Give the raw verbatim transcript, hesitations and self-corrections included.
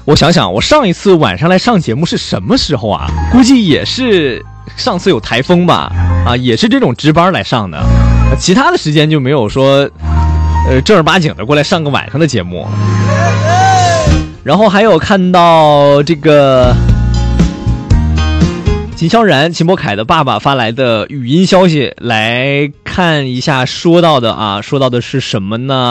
我想想，我上一次晚上来上节目是什么时候啊？估计也是上次有台风吧，啊，也是这种值班来上的，其他的时间就没有说，呃，正儿八经的过来上个晚上的节目。然后还有看到这个秦霄然、秦博凯的爸爸发来的语音消息，来看一下说到的啊，说到的是什么呢？